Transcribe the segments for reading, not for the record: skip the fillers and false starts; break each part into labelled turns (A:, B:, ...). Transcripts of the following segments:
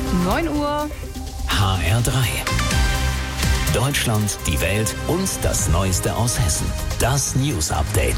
A: 9 Uhr.
B: HR3. Deutschland, die Welt und das Neueste aus Hessen. Das News Update.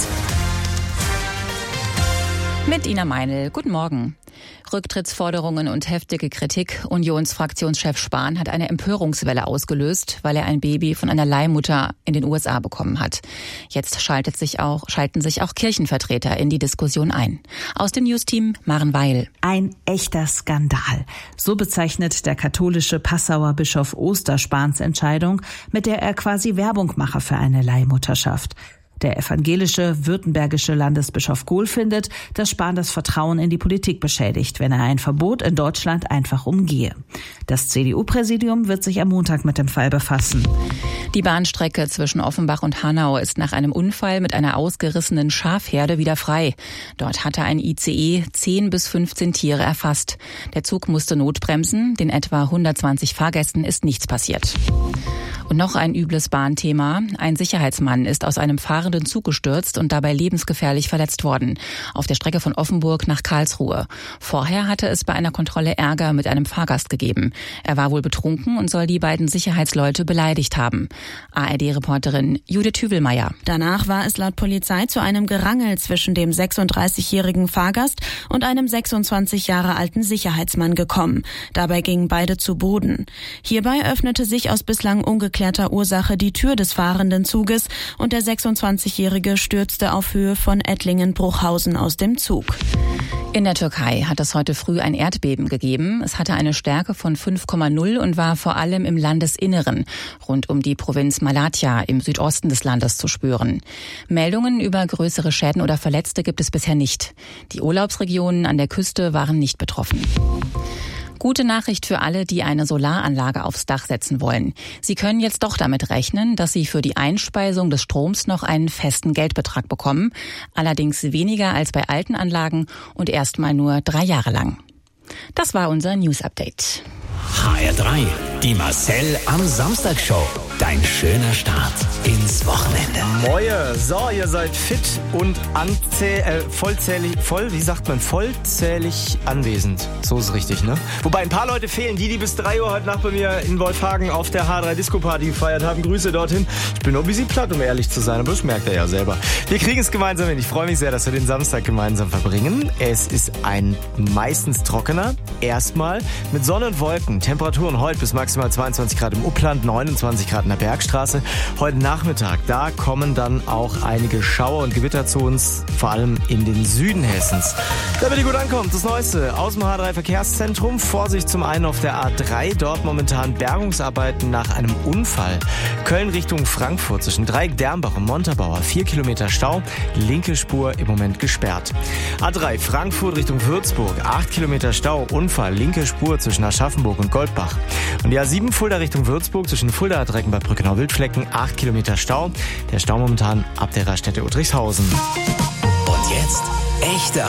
A: Mit Ina Meinl. Guten Morgen. Rücktrittsforderungen und heftige Kritik. Unionsfraktionschef Spahn hat eine Empörungswelle ausgelöst, weil er ein Baby von einer Leihmutter in den USA bekommen hat. Jetzt schalten sich auch Kirchenvertreter in die Diskussion ein. Aus dem Newsteam Maren Weil.
C: Ein echter Skandal. So bezeichnet der katholische Passauer Bischof Oster Spahns Entscheidung, mit der er quasi Werbung mache für eine Leihmutterschaft. Der evangelische württembergische Landesbischof Gohl findet, dass Spahn das Vertrauen in die Politik beschädigt, wenn er ein Verbot in Deutschland einfach umgehe. Das CDU-Präsidium wird sich am Montag mit dem Fall befassen.
A: Die Bahnstrecke zwischen Offenbach und Hanau ist nach einem Unfall mit einer ausgerissenen Schafherde wieder frei. Dort hatte ein ICE 10 bis 15 Tiere erfasst. Der Zug musste notbremsen, den etwa 120 Fahrgästen ist nichts passiert. Und noch ein übles Bahnthema. Ein Sicherheitsmann ist aus einem fahrenden Zug gestürzt und dabei lebensgefährlich verletzt worden. Auf der Strecke von Offenburg nach Karlsruhe. Vorher hatte es bei einer Kontrolle Ärger mit einem Fahrgast gegeben. Er war wohl betrunken und soll die beiden Sicherheitsleute beleidigt haben. ARD-Reporterin Judith Hüvelmeier.
D: Danach war es laut Polizei zu einem Gerangel zwischen dem 36-jährigen Fahrgast und einem 26 Jahre alten Sicherheitsmann gekommen. Dabei gingen beide zu Boden. Hierbei öffnete sich aus bislang ungeklärter Ursache die Tür des fahrenden Zuges und der 26-Jährige stürzte auf Höhe von Ettlingen-Bruchhausen aus dem Zug.
A: In der Türkei hat es heute früh ein Erdbeben gegeben. Es hatte eine Stärke von 5,0 und war vor allem im Landesinneren, rund um die Provinz Malatya im Südosten des Landes zu spüren. Meldungen über größere Schäden oder Verletzte gibt es bisher nicht. Die Urlaubsregionen an der Küste waren nicht betroffen. Gute Nachricht für alle, die eine Solaranlage aufs Dach setzen wollen. Sie können jetzt doch damit rechnen, dass Sie für die Einspeisung des Stroms noch einen festen Geldbetrag bekommen. Allerdings weniger als bei alten Anlagen und erstmal nur 3 Jahre lang. Das war unser News Update.
B: HR3, die Marcel am Samstag Show. Dein schöner Start ins Wochenende.
E: Moje, so, ihr seid fit und vollzählig anwesend. So ist es richtig, ne? Wobei ein paar Leute fehlen, die bis 3 Uhr heute Nacht bei mir in Wolfhagen auf der H3 Disco Party gefeiert haben. Grüße dorthin. Ich bin noch ein bisschen platt, um ehrlich zu sein, aber das merkt ihr ja selber. Wir kriegen es gemeinsam hin. Ich freue mich sehr, dass wir den Samstag gemeinsam verbringen. Es ist ein meistens trockener, erstmal mit Sonne und Wolken. Temperaturen heute bis maximal 22 Grad im Upland, 29 Grad in der Bergstraße. Heute Nachmittag, da kommen dann auch einige Schauer und Gewitter zu uns, vor allem in den Süden Hessens. Damit ihr gut ankommt, das Neueste aus dem H3 Verkehrszentrum. Vorsicht zum einen auf der A3, dort momentan Bergungsarbeiten nach einem Unfall. Köln Richtung Frankfurt zwischen Dreieck-Dermbach und Montabaur, 4 Kilometer Stau, linke Spur im Moment gesperrt. A3 Frankfurt Richtung Würzburg, 8 Kilometer Stau, Unfall, linke Spur zwischen Aschaffenburg und Goldbach. Und die A7 Fulda Richtung Würzburg zwischen Fulda Drecken bei Brückenau-Wildflecken, 8 Kilometer Stau. Der Stau momentan ab der Raststätte Udrichshausen.
B: Und jetzt echte